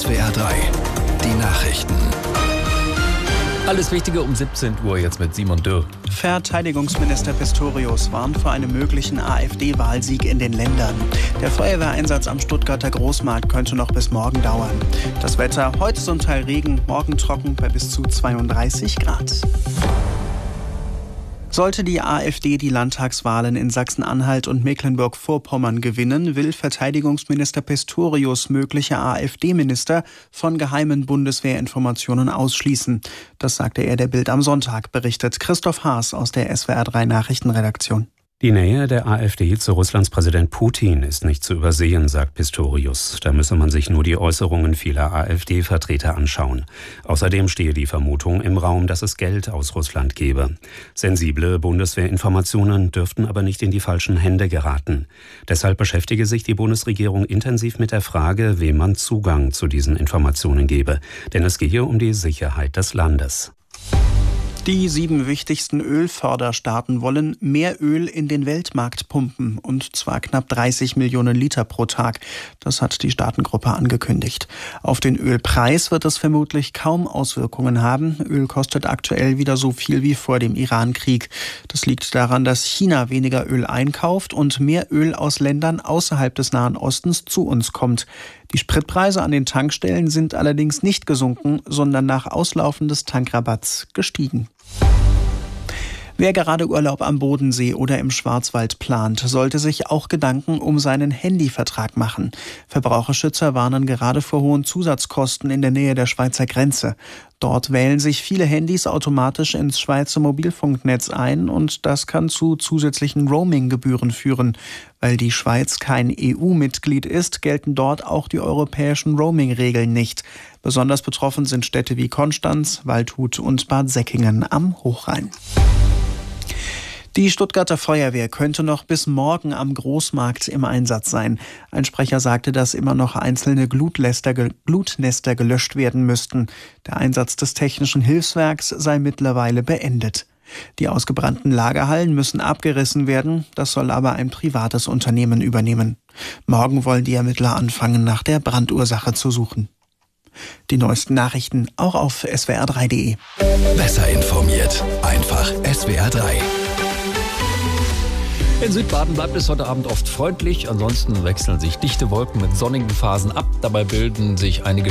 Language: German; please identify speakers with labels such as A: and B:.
A: SWR 3, die Nachrichten.
B: Alles Wichtige um 17 Uhr jetzt mit Simon Dürr.
C: Verteidigungsminister Pistorius warnt vor einem möglichen AfD-Wahlsieg in den Ländern. Der Feuerwehreinsatz am Stuttgarter Großmarkt könnte noch bis morgen dauern. Das Wetter: heute zum Teil Regen, morgen trocken bei bis zu 32 Grad. Sollte die AfD die Landtagswahlen in Sachsen-Anhalt und Mecklenburg-Vorpommern gewinnen, will Verteidigungsminister Pistorius mögliche AfD-Minister von geheimen Bundeswehrinformationen ausschließen. Das sagte er der Bild am Sonntag, berichtet Christoph Haas aus der SWR 3 Nachrichtenredaktion.
D: Die Nähe der AfD zu Russlands Präsident Putin ist nicht zu übersehen, sagt Pistorius. Da müsse man sich nur die Äußerungen vieler AfD-Vertreter anschauen. Außerdem stehe die Vermutung im Raum, dass es Geld aus Russland gebe. Sensible Bundeswehrinformationen dürften aber nicht in die falschen Hände geraten. Deshalb beschäftige sich die Bundesregierung intensiv mit der Frage, wem man Zugang zu diesen Informationen gebe. Denn es gehe um die Sicherheit des Landes.
C: Die 7 wichtigsten Ölförderstaaten wollen mehr Öl in den Weltmarkt pumpen, und zwar knapp 30 Millionen Liter pro Tag. Das hat die Staatengruppe angekündigt. Auf den Ölpreis wird es vermutlich kaum Auswirkungen haben. Öl kostet aktuell wieder so viel wie vor dem Iran-Krieg. Das liegt daran, dass China weniger Öl einkauft und mehr Öl aus Ländern außerhalb des Nahen Ostens zu uns kommt. Die Spritpreise an den Tankstellen sind allerdings nicht gesunken, sondern nach Auslaufen des Tankrabatts gestiegen. Wer gerade Urlaub am Bodensee oder im Schwarzwald plant, sollte sich auch Gedanken um seinen Handyvertrag machen. Verbraucherschützer warnen gerade vor hohen Zusatzkosten in der Nähe der Schweizer Grenze. Dort wählen sich viele Handys automatisch ins Schweizer Mobilfunknetz ein, und das kann zu zusätzlichen Roaming-Gebühren führen. Weil die Schweiz kein EU-Mitglied ist, gelten dort auch die europäischen Roaming-Regeln nicht. Besonders betroffen sind Städte wie Konstanz, Waldhut und Bad Säckingen am Hochrhein. Die Stuttgarter Feuerwehr könnte noch bis morgen am Großmarkt im Einsatz sein. Ein Sprecher sagte, dass immer noch einzelne Glutnester gelöscht werden müssten. Der Einsatz des Technischen Hilfswerks sei mittlerweile beendet. Die ausgebrannten Lagerhallen müssen abgerissen werden. Das soll aber ein privates Unternehmen übernehmen. Morgen wollen die Ermittler anfangen, nach der Brandursache zu suchen. Die neuesten Nachrichten auch auf swr3.de.
A: Besser informiert, einfach SWR 3.
B: In Südbaden bleibt es heute Abend oft freundlich. Ansonsten wechseln sich dichte Wolken mit sonnigen Phasen ab. Dabei bilden sich einige